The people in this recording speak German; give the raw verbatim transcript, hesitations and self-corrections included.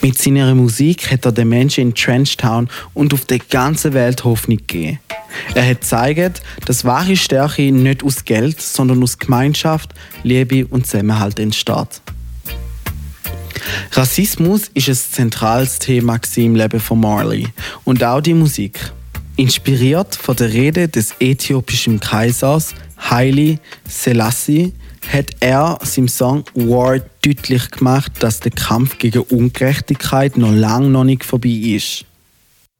Mit seiner Musik hat er den Menschen in Trenchtown und auf der ganzen Welt Hoffnung gegeben. Er hat gezeigt, dass wahre Stärke nicht aus Geld, sondern aus Gemeinschaft, Liebe und Zusammenhalt entsteht. Rassismus ist ein zentrales Thema im Leben von Marley und auch die Musik. Inspiriert von der Rede des äthiopischen Kaisers Haile Selassie hat er seinem Song «War» deutlich gemacht, dass der Kampf gegen Ungerechtigkeit noch lange noch nicht vorbei ist.